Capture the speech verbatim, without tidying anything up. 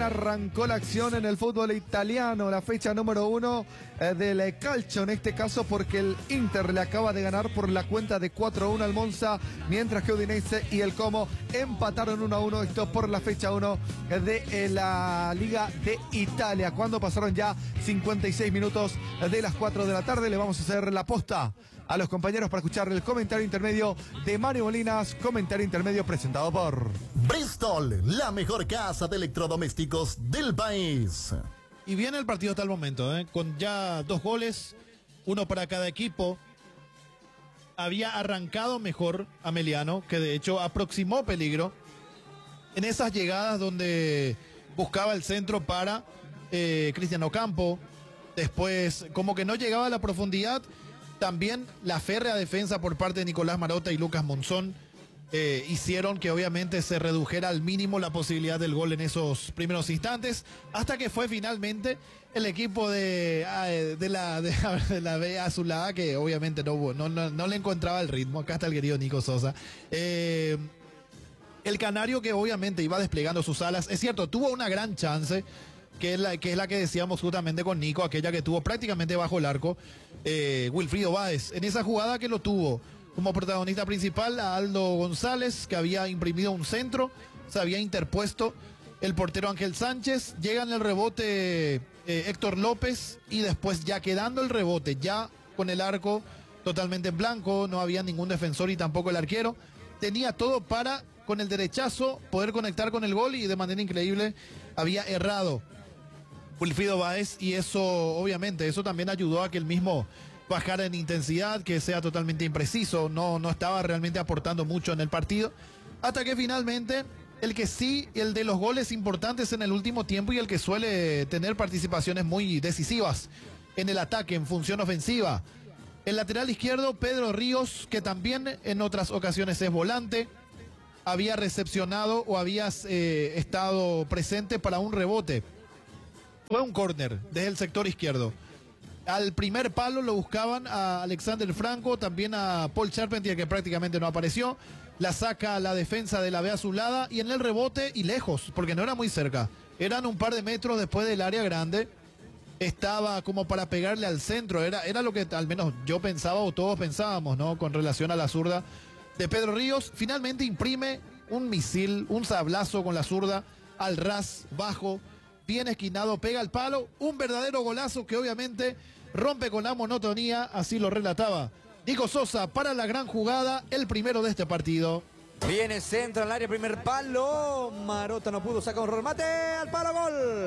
arrancó la acción en el fútbol italiano, la fecha número uno eh, del calcio en este caso, porque el Inter le acaba de ganar por la cuenta de cuatro a uno al Monza, mientras que Udinese y el Como empataron uno a uno, esto por la fecha uno de eh, la Liga de Italia. Cuando pasaron ya cincuenta y seis minutos de las cuatro de la tarde, le vamos a hacer la posta a los compañeros para escuchar el comentario intermedio de Mario Molinas, comentario intermedio presentado por Bristol, la mejor casa de electrodomésticos del país. Y viene el partido hasta el momento, ¿eh? Con ya dos goles, uno para cada equipo. Había arrancado mejor Ameliano, que de hecho aproximó peligro en esas llegadas donde buscaba el centro para eh, Cristiano Campo. Después, como que no llegaba a la profundidad. También la férrea defensa por parte de Nicolás Marota y Lucas Monzón eh, hicieron que obviamente se redujera al mínimo la posibilidad del gol en esos primeros instantes, hasta que fue finalmente el equipo de, de la de, de la B Azulada, que obviamente no, no, no, no le encontraba el ritmo. Acá está el querido Nico Sosa. Eh, el canario, que obviamente iba desplegando sus alas, es cierto, tuvo una gran chance, que es, la, que es la que decíamos justamente con Nico, aquella que tuvo prácticamente bajo el arco eh, Wilfrido Báez, en esa jugada que lo tuvo como protagonista principal a Aldo González, que había imprimido un centro, se había interpuesto el portero Ángel Sánchez, llega en el rebote eh, Héctor López, y después ya quedando el rebote, ya con el arco totalmente en blanco, no había ningún defensor y tampoco el arquero, tenía todo para con el derechazo poder conectar con el gol, y de manera increíble había errado Wilfrido Báez, y eso obviamente, eso también ayudó a que el mismo bajara en intensidad, que sea totalmente impreciso, no, no estaba realmente aportando mucho en el partido, hasta que finalmente el que sí, el de los goles importantes en el último tiempo y el que suele tener participaciones muy decisivas en el ataque, en función ofensiva, el lateral izquierdo Pedro Ríos, que también en otras ocasiones es volante, había recepcionado o había eh, estado presente para un rebote. Fue un córner desde el sector izquierdo. Al primer palo lo buscaban a Alexander Franco, también a Paul Charpentier, que prácticamente no apareció. La saca la defensa de la B Azulada, y en el rebote, y lejos, porque no era muy cerca, eran un par de metros después del área grande, estaba como para pegarle al centro. Era, era lo que al menos yo pensaba, o todos pensábamos, ¿no?, con relación a la zurda de Pedro Ríos. Finalmente imprime un misil, un sablazo con la zurda al ras, bajo, bien esquinado, pega el palo, un verdadero golazo que obviamente rompe con la monotonía, así lo relataba Nico Sosa para la gran jugada, el primero de este partido. Viene centro al área, primer palo, Marota no pudo, saca un remate al palo, gol.